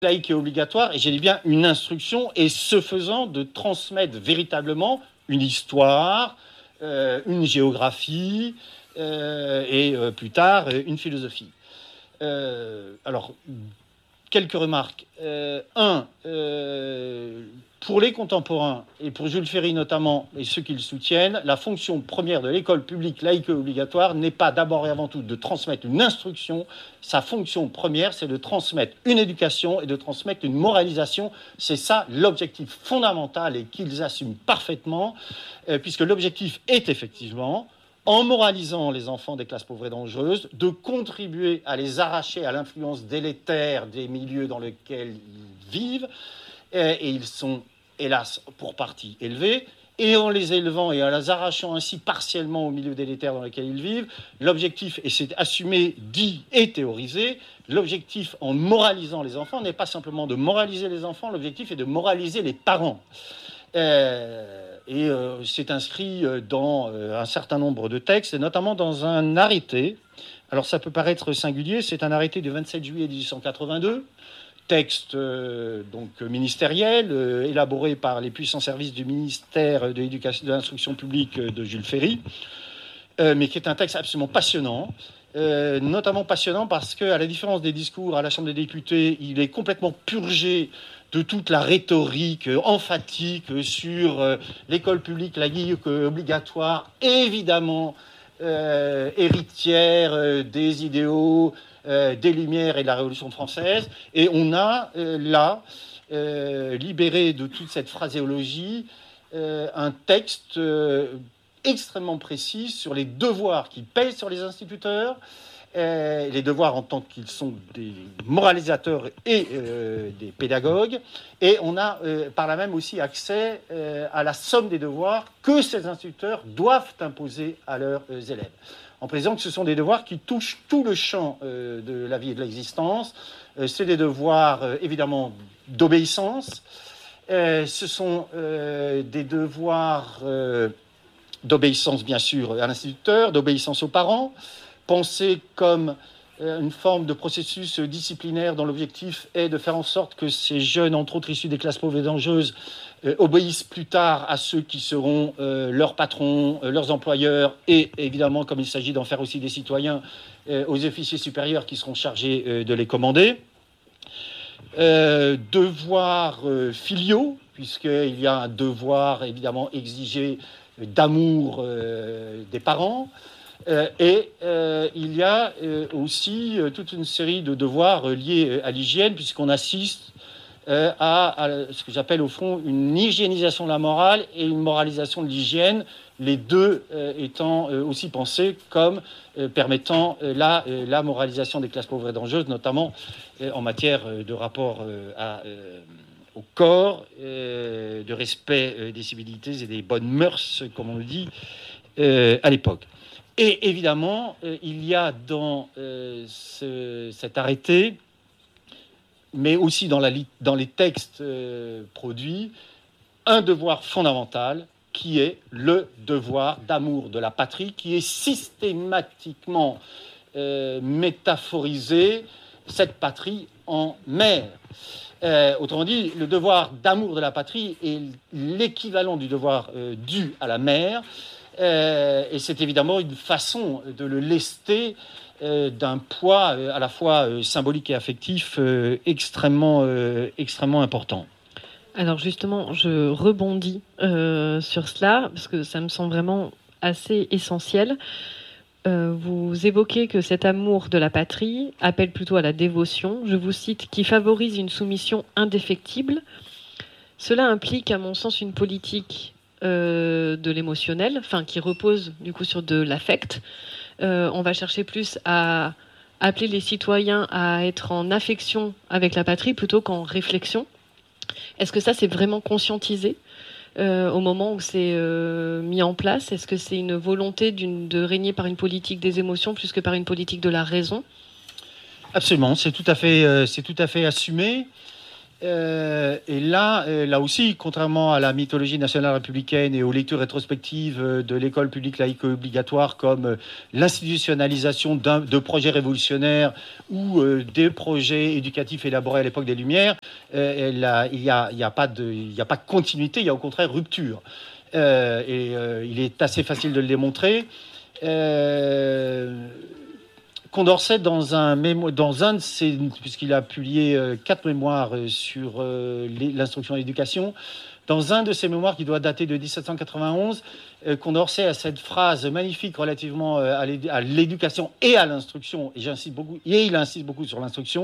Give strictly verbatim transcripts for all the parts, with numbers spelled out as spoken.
laïque et obligatoire, et j'ai dit bien une instruction, et ce faisant, de transmettre véritablement une histoire, euh, une géographie, euh, et euh, plus tard, une philosophie. Euh, alors, quelques remarques. Euh, un, euh, pour les contemporains, et pour Jules Ferry notamment, et ceux qui le soutiennent, la fonction première de l'école publique laïque et obligatoire n'est pas d'abord et avant tout de transmettre une instruction. Sa fonction première, c'est de transmettre une éducation et de transmettre une moralisation. C'est ça l'objectif fondamental et qu'ils assument parfaitement, euh, puisque l'objectif est effectivement, en moralisant les enfants des classes pauvres et dangereuses, de contribuer à les arracher à l'influence délétère des milieux dans lesquels ils vivent, et ils sont, hélas, pour partie élevés, et en les élevant et en les arrachant ainsi partiellement aux milieux délétères dans lesquels ils vivent, l'objectif, et c'est assumé, dit et théorisé, l'objectif en moralisant les enfants n'est pas simplement de moraliser les enfants, l'objectif est de moraliser les parents. Euh, et euh, c'est inscrit dans euh, un certain nombre de textes, et notamment dans un arrêté. Alors ça peut paraître singulier, c'est un arrêté du vingt-sept juillet mille huit cent quatre-vingt-deux, texte euh, donc ministériel, euh, élaboré par les puissants services du ministère de l'éducation, de l'instruction publique de Jules Ferry, euh, mais qui est un texte absolument passionnant. Euh, notamment passionnant parce qu'à la différence des discours à la Chambre des députés, il est complètement purgé de toute la rhétorique emphatique sur euh, l'école publique laïque obligatoire, évidemment euh, héritière euh, des idéaux euh, des Lumières et de la Révolution française. Et on a euh, là, euh, libéré de toute cette phraséologie, euh, un texte euh, extrêmement précis sur les devoirs qui pèsent sur les instituteurs, euh, les devoirs en tant qu'ils sont des moralisateurs et euh, des pédagogues, et on a euh, par là même aussi accès euh, à la somme des devoirs que ces instituteurs doivent imposer à leurs euh, élèves, en précisant que ce sont des devoirs qui touchent tout le champ euh, de la vie et de l'existence. Euh, c'est des devoirs euh, évidemment d'obéissance, euh, ce sont euh, des devoirs euh, d'obéissance bien sûr à l'instituteur, d'obéissance aux parents, pensés comme une forme de processus disciplinaire dont l'objectif est de faire en sorte que ces jeunes, entre autres issus des classes pauvres et dangereuses, euh, obéissent plus tard à ceux qui seront euh, leurs patrons, euh, leurs employeurs, et évidemment, comme il s'agit d'en faire aussi des citoyens, euh, aux officiers supérieurs qui seront chargés euh, de les commander. Euh, devoirs euh, filiaux, puisqu'il y a un devoir évidemment exigé d'amour euh, des parents, euh, et euh, il y a euh, aussi euh, toute une série de devoirs euh, liés à l'hygiène, puisqu'on assiste euh, à, à ce que j'appelle au fond une hygiénisation de la morale et une moralisation de l'hygiène, les deux euh, étant euh, aussi pensés comme euh, permettant euh, la, euh, la moralisation des classes pauvres et dangereuses, notamment euh, en matière euh, de rapport euh, à... Euh, au corps, euh, de respect euh, des civilités et des bonnes mœurs, comme on le dit, euh, à l'époque. Et évidemment, euh, il y a dans euh, ce, cet arrêté, mais aussi dans, la, dans les textes euh, produits, un devoir fondamental qui est le devoir d'amour de la patrie, qui est systématiquement euh, métaphorisé, cette patrie en mère. Euh, autrement dit, le devoir d'amour de la patrie est l'équivalent du devoir euh, dû à la mère, euh, et c'est évidemment une façon de le lester euh, d'un poids euh, à la fois euh, symbolique et affectif euh, extrêmement, euh, extrêmement important. Alors justement, je rebondis euh, sur cela, parce que ça me semble vraiment assez essentiel. Euh, vous évoquez que cet amour de la patrie appelle plutôt à la dévotion, je vous cite, qui favorise une soumission indéfectible. Cela implique, à mon sens, une politique euh, de l'émotionnel, enfin qui repose du coup sur de l'affect. Euh, on va chercher plus à appeler les citoyens à être en affection avec la patrie plutôt qu'en réflexion. Est-ce que ça, c'est vraiment conscientisé Euh, au moment où c'est euh, mis en place? Est-ce que c'est une volonté d'une, de régner par une politique des émotions plus que par une politique de la raison? Absolument, c'est tout à fait, euh, c'est tout à fait assumé. Euh, et là, euh, là aussi, contrairement à la mythologie nationale républicaine et aux lectures rétrospectives euh, de l'école publique laïque obligatoire, comme euh, l'institutionnalisation d'un, de projets révolutionnaires ou euh, des projets éducatifs élaborés à l'époque des Lumières, euh, là, il n'y a, il y a pas de, il y a pas de continuité, il y a au contraire rupture. Euh, et euh, il est assez facile de le démontrer. Euh, Condorcet, dans un, mémo- dans un de ses, puisqu'il a publié euh, quatre mémoires euh, sur euh, les- l'instruction et l'éducation, dans un de ses mémoires qui doit dater de dix-sept cent quatre-vingt-onze, euh, Condorcet a cette phrase magnifique relativement euh, à l'édu- à l'éducation et à l'instruction, et j'insiste beaucoup, et il insiste beaucoup sur l'instruction.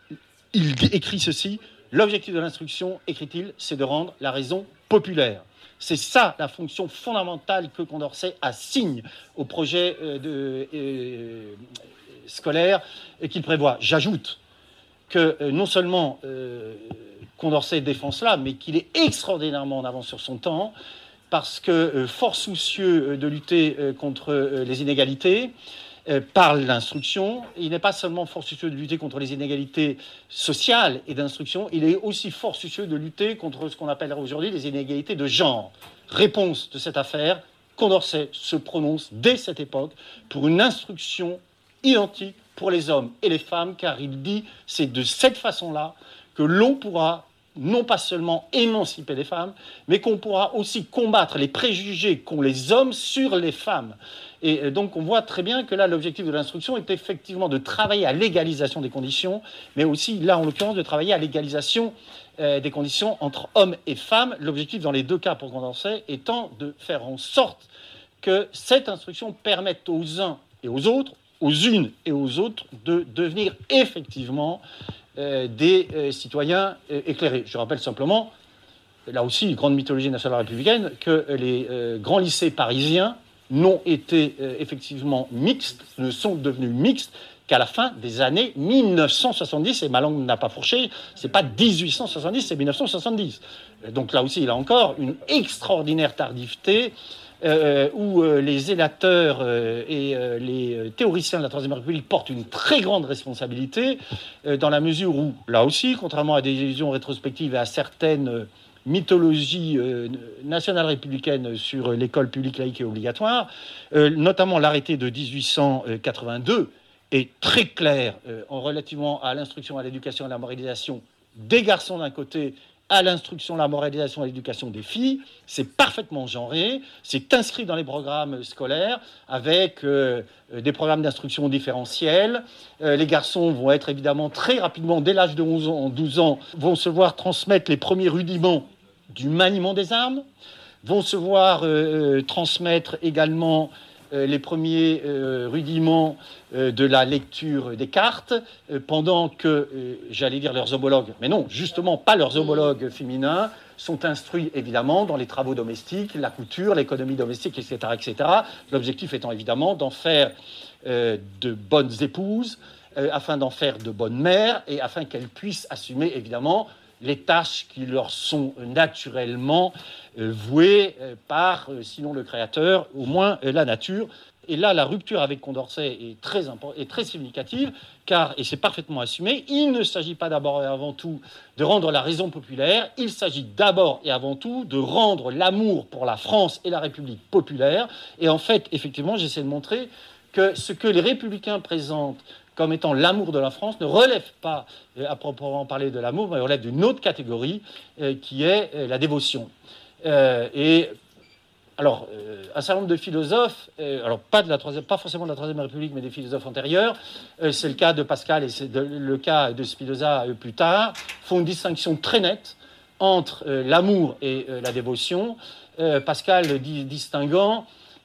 Il dit- écrit ceci: l'objectif de l'instruction, écrit-il, c'est de rendre la raison populaire. C'est ça la fonction fondamentale que Condorcet assigne au projet euh, de, euh, scolaire qu'il prévoit. J'ajoute que euh, non seulement euh, Condorcet défend cela, mais qu'il est extraordinairement en avance sur son temps, parce que, euh, fort soucieux de lutter euh, contre euh, les inégalités, euh, par l'instruction, il n'est pas seulement fort soucieux de lutter contre les inégalités sociales et d'instruction, il est aussi fort soucieux de lutter contre ce qu'on appellerait aujourd'hui les inégalités de genre. Réponse de cette affaire, Condorcet se prononce dès cette époque pour une instruction identique pour les hommes et les femmes, car il dit c'est de cette façon-là que l'on pourra non pas seulement émanciper les femmes, mais qu'on pourra aussi combattre les préjugés qu'ont les hommes sur les femmes. Et donc on voit très bien que là, l'objectif de l'instruction est effectivement de travailler à l'égalisation des conditions, mais aussi, là en l'occurrence, de travailler à l'égalisation euh, des conditions entre hommes et femmes. L'objectif dans les deux cas pour Condorcet étant de faire en sorte que cette instruction permette aux uns et aux autres, aux unes et aux autres, de devenir effectivement euh, des euh, citoyens euh, éclairés. Je rappelle simplement, là aussi, grande mythologie nationale républicaine, que les euh, grands lycées parisiens n'ont été euh, effectivement mixtes, ne sont devenus mixtes qu'à la fin des années mille neuf cent soixante-dix, et ma langue n'a pas fourché, c'est pas dix-huit cent soixante-dix, c'est mille neuf cent soixante-dix. Donc là aussi, il a encore une extraordinaire tardiveté, Euh, où euh, les zélateurs euh, et euh, les théoriciens de la Troisième République portent une très grande responsabilité, euh, dans la mesure où, là aussi, contrairement à des illusions rétrospectives et à certaines euh, mythologies euh, nationales républicaines sur euh, l'école publique laïque et obligatoire, euh, notamment l'arrêté de dix-huit cent quatre-vingt-deux est très clair euh, en relativement à l'instruction, à l'éducation et à la moralisation des garçons d'un côté, à l'instruction, la moralisation et l'éducation des filles. C'est parfaitement genré, c'est inscrit dans les programmes scolaires avec euh, des programmes d'instruction différentiels. Euh, les garçons vont être évidemment très rapidement, dès l'âge de onze ans, douze ans, vont se voir transmettre les premiers rudiments du maniement des armes, vont se voir euh, transmettre également Euh, les premiers euh, rudiments euh, de la lecture des cartes, euh, pendant que, euh, j'allais dire leurs homologues, mais non, justement pas leurs homologues féminins, sont instruits évidemment dans les travaux domestiques, la couture, l'économie domestique, et cetera, et cetera. L'objectif étant évidemment d'en faire euh, de bonnes épouses, euh, afin d'en faire de bonnes mères, et afin qu'elles puissent assumer évidemment les tâches qui leur sont naturellement euh, vouées euh, par, euh, sinon le créateur, au moins euh, la nature. Et là, la rupture avec Condorcet est très, est très significative, car, et c'est parfaitement assumé, il ne s'agit pas d'abord et avant tout de rendre la raison populaire, il s'agit d'abord et avant tout de rendre l'amour pour la France et la République populaire. Et en fait, effectivement, j'essaie de montrer que ce que les républicains présentent comme étant l'amour de la France, ne relève pas, euh, à proprement parler, de l'amour, mais relève d'une autre catégorie, euh, qui est euh, la dévotion. Euh, et alors, euh, un certain nombre de philosophes, euh, alors pas, de la troisième, pas forcément de la Troisième République, mais des philosophes antérieurs, euh, c'est le cas de Pascal et c'est de, le cas de Spinoza euh, plus tard, font une distinction très nette entre euh, l'amour et euh, la dévotion. Euh, Pascal dit, distinguant...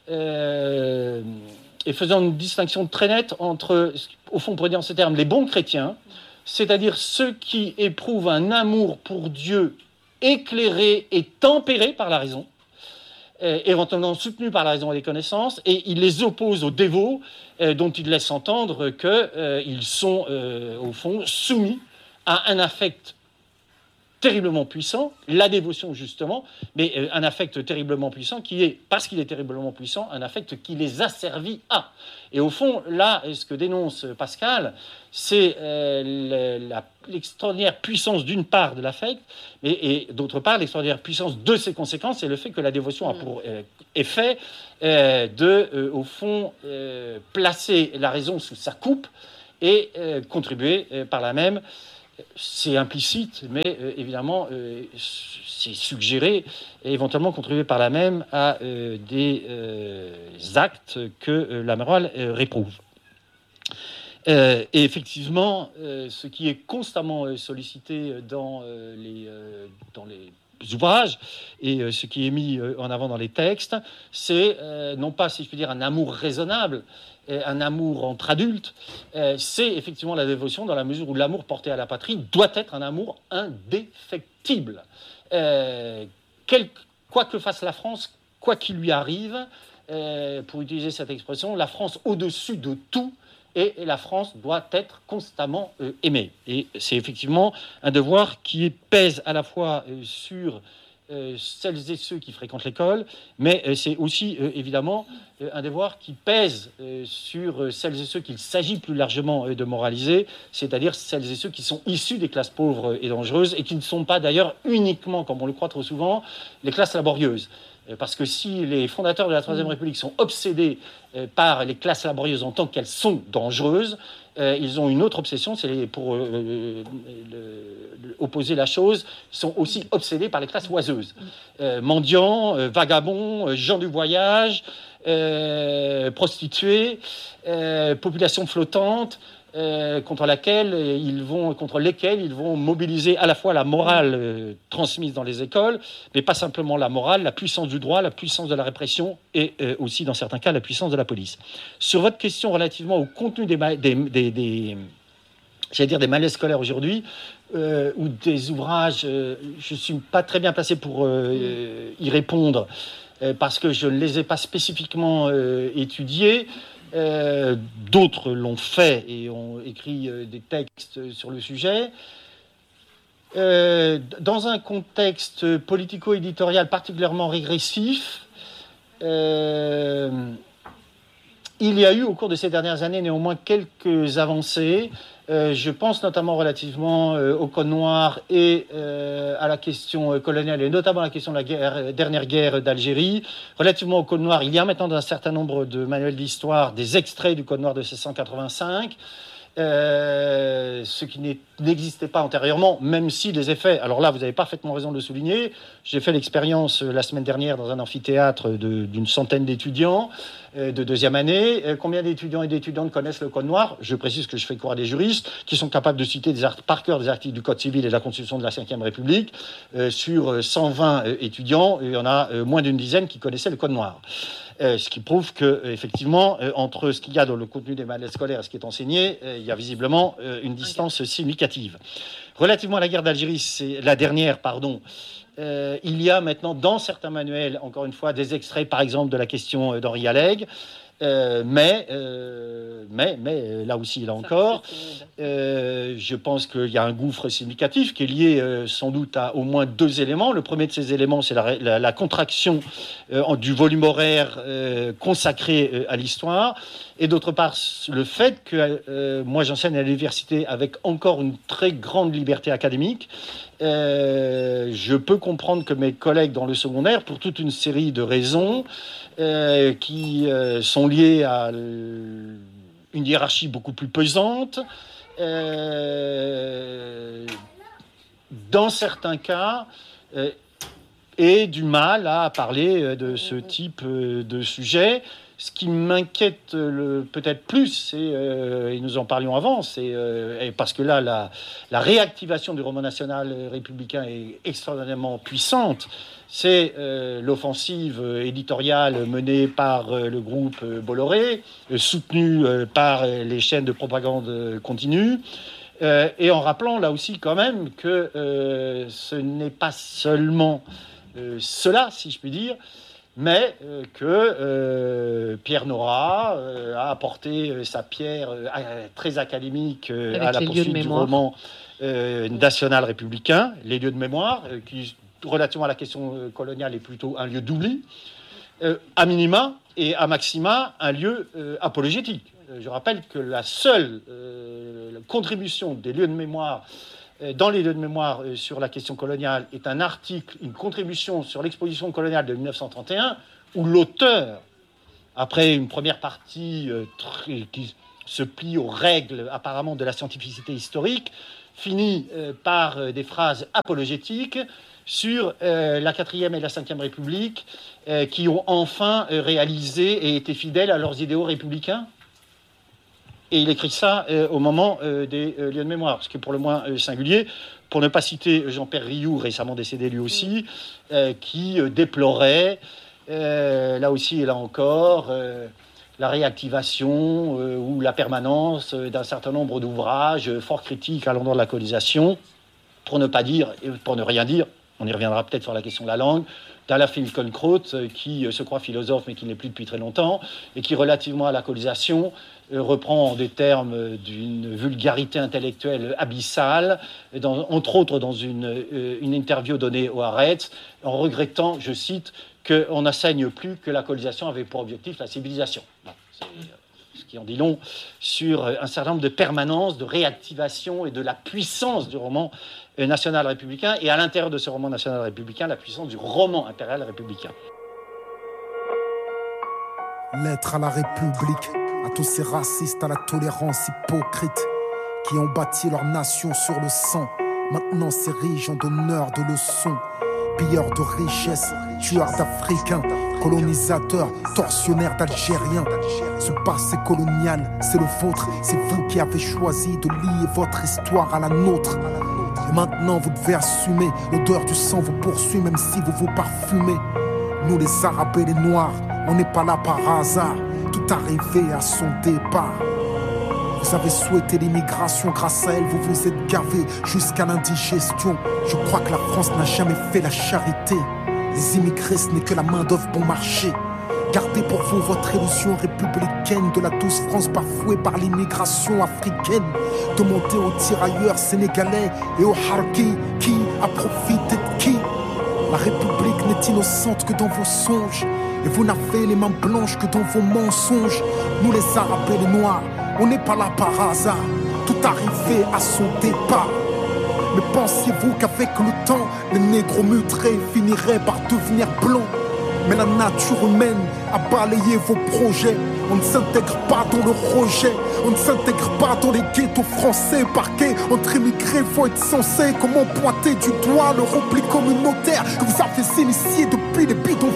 Euh, et faisant une distinction très nette entre, au fond, pour dire en ces termes, les bons chrétiens, c'est-à-dire ceux qui éprouvent un amour pour Dieu éclairé et tempéré par la raison, euh, éventuellement soutenu par la raison et les connaissances, et il les oppose aux dévots, euh, dont il laisse entendre qu'ils euh, sont, euh, au fond, soumis à un affect terriblement puissant, la dévotion justement, mais euh, un affect terriblement puissant qui est, parce qu'il est terriblement puissant, un affect qui les asservit à. Et au fond, là, ce que dénonce Pascal, c'est euh, le, la, l'extraordinaire puissance d'une part de l'affect, et, et d'autre part l'extraordinaire puissance de ses conséquences, et le fait que la dévotion a pour euh, effet euh, de, euh, au fond, euh, placer la raison sous sa coupe et euh, contribuer euh, par là même. C'est implicite, mais euh, évidemment, euh, c'est suggéré et éventuellement contribuer par là même à euh, des euh, actes que euh, la morale euh, réprouve. Euh, et effectivement, euh, ce qui est constamment euh, sollicité dans, euh, les, euh, dans les ouvrages et euh, ce qui est mis euh, en avant dans les textes, c'est euh, non pas, si je puis dire, un amour raisonnable, un amour entre adultes, euh, c'est effectivement la dévotion dans la mesure où l'amour porté à la patrie doit être un amour indéfectible. Euh, quel, quoi que fasse la France, quoi qu'il lui arrive, euh, pour utiliser cette expression, la France au-dessus de tout, et, et la France doit être constamment euh, aimée. Et c'est effectivement un devoir qui pèse à la fois euh, sur Euh, celles et ceux qui fréquentent l'école, mais euh, c'est aussi euh, évidemment euh, un devoir qui pèse euh, sur euh, celles et ceux qu'il s'agit plus largement euh, de moraliser, c'est-à-dire celles et ceux qui sont issus des classes pauvres et dangereuses et qui ne sont pas d'ailleurs uniquement, comme on le croit trop souvent, les classes laborieuses. Euh, parce que si les fondateurs de la Troisième République sont obsédés euh, par les classes laborieuses en tant qu'elles sont dangereuses, Euh, ils ont une autre obsession, c'est les, pour euh, le, le, opposer la chose, ils sont aussi obsédés par les classes oiseuses. Euh, mendiants, euh, vagabonds, euh, gens du voyage, euh, prostituées, euh, population flottante, euh, contre laquelle ils vont, contre lesquels ils vont mobiliser à la fois la morale euh, transmise dans les écoles, mais pas simplement la morale, la puissance du droit, la puissance de la répression et euh, aussi, dans certains cas, la puissance de la police. Sur votre question relativement au contenu des, des, des, des j'allais dire des manuels scolaires aujourd'hui, euh, ou des ouvrages, euh, je ne suis pas très bien placé pour euh, y répondre, euh, parce que je ne les ai pas spécifiquement euh, étudiés. Euh, d'autres l'ont fait et ont écrit euh, des textes sur le sujet. Euh, dans un contexte politico-éditorial particulièrement régressif, euh, il y a eu au cours de ces dernières années néanmoins quelques avancées. Euh, je pense notamment relativement euh, au Code noir et euh, à la question euh, coloniale, et notamment à la question de la guerre, euh, dernière guerre d'Algérie. Relativement au Code noir, il y a maintenant dans un certain nombre de manuels d'histoire des extraits du Code noir de mille sept cent quatre-vingt-cinq. Euh, ce qui n'existait pas antérieurement, même si les effets... Alors là, vous avez parfaitement raison de le souligner. J'ai fait l'expérience euh, la semaine dernière dans un amphithéâtre de, d'une centaine d'étudiants euh, de deuxième année. Euh, combien d'étudiants et d'étudiantes connaissent le Code noir? Je précise que je fais cours à des juristes qui sont capables de citer des art- par cœur des articles du Code civil et de la Constitution de la cinquième République. Euh, sur cent vingt euh, étudiants, il y en a euh, moins d'une dizaine qui connaissaient le Code noir. Euh, ce qui prouve que, euh, effectivement, euh, entre ce qu'il y a dans le contenu des manuels scolaires et ce qui est enseigné, euh, il y a visiblement euh, une distance okay. significative. Relativement à la guerre d'Algérie, c'est la dernière, pardon. Euh, il y a maintenant dans certains manuels, encore une fois, des extraits, par exemple, de la question d'Henri Alleg. Euh, mais, euh, mais, mais là aussi, là encore, euh, je pense qu'il y a un gouffre significatif qui est lié euh, sans doute à au moins deux éléments. Le premier de ces éléments, c'est la, la, la contraction euh, du volume horaire euh, consacré euh, à l'histoire. Et d'autre part, le fait que euh, moi, j'enseigne à l'université avec encore une très grande liberté académique. Euh, je peux comprendre que mes collègues dans le secondaire, pour toute une série de raisons, Euh, qui euh, sont liées à euh, une hiérarchie beaucoup plus pesante. Euh, dans certains cas, euh, et du mal à parler de ce type de sujet. Ce qui m'inquiète le, peut-être plus, c'est, euh, et nous en parlions avant, c'est euh, parce que là, la, la réactivation du roman national républicain est extraordinairement puissante. C'est euh, l'offensive éditoriale menée par euh, le groupe euh, Bolloré, euh, soutenue euh, par les chaînes de propagande continue, euh, et en rappelant là aussi quand même que euh, ce n'est pas seulement euh, cela, si je puis dire, mais euh, que euh, Pierre Nora euh, a apporté euh, sa pierre euh, très académique euh, à la poursuite du roman euh, national-républicain, les lieux de mémoire, euh, qui, relativement à la question euh, coloniale, est plutôt un lieu d'oubli, euh, à minima et à maxima, un lieu euh, apologétique. Euh, je rappelle que la seule euh, la contribution des lieux de mémoire euh, dans les lieux de mémoire euh, sur la question coloniale est un article, une contribution sur l'exposition coloniale de dix-neuf cent trente et un, où l'auteur, après une première partie euh, très, qui se plie aux règles apparemment de la scientificité historique, finit euh, par euh, des phrases apologétiques sur euh, la quatrième et la cinquième République, euh, qui ont enfin euh, réalisé et été fidèles à leurs idéaux républicains. Et il écrit ça euh, au moment euh, des euh, lieux de mémoire, ce qui est pour le moins euh, singulier, pour ne pas citer Jean-Pierre Rioux, récemment décédé lui aussi, euh, qui euh, déplorait, euh, là aussi et là encore, euh, la réactivation euh, ou la permanence euh, d'un certain nombre d'ouvrages euh, fort critiques à l'endroit de la colonisation, pour ne pas dire, et pour ne rien dire, on y reviendra peut-être sur la question de la langue, d'Alain Finkielkraut, euh, qui euh, se croit philosophe mais qui n'est plus depuis très longtemps, et qui, relativement à la colonisation, euh, reprend en des termes d'une vulgarité intellectuelle abyssale, dans, entre autres dans une, euh, une interview donnée au Haaretz, en regrettant, je cite, qu'on n'enseigne plus que la colonisation avait pour objectif la civilisation. Bon, c'est ce qui en dit long sur un certain nombre de permanences, de réactivation et de la puissance du roman national républicain, et à l'intérieur de ce roman national républicain, la puissance du roman impérial républicain. Lettre à la République, à tous ces racistes à la tolérance hypocrite, qui ont bâti leur nation sur le sang, maintenant s'érigent en donneurs de leçons. Pilleurs de richesses, tueurs d'Africains, colonisateurs, tortionnaires d'Algériens. Ce passé colonial, c'est le vôtre, c'est vous qui avez choisi de lier votre histoire à la nôtre. Et maintenant vous devez assumer, l'odeur du sang vous poursuit même si vous vous parfumez. Nous les Arabes et les Noirs, on n'est pas là par hasard, tout arrivé à son départ. Vous avez souhaité l'immigration, grâce à elle vous vous êtes gavés jusqu'à l'indigestion. Je crois que la France n'a jamais fait la charité. Les immigrés ce n'est que la main d'œuvre bon marché. Gardez pour vous votre illusion républicaine de la douce France bafouée par l'immigration africaine. Demandez aux tirailleurs sénégalais et aux harkis qui a profité de qui. La République n'est innocente que dans vos songes, et vous n'avez les mains blanches que dans vos mensonges. Nous les Arabes et les Noirs, on n'est pas là par hasard, tout arrivé à son départ. Mais pensiez-vous qu'avec le temps, les négros mutrés finiraient par devenir blancs? Mais la nature humaine a balayé vos projets. On ne s'intègre pas dans le rejet, on ne s'intègre pas dans les ghettos français parqués. Entre immigrés, faut être censé. Comment pointer du doigt le repli communautaire que vous avez initié depuis les bidons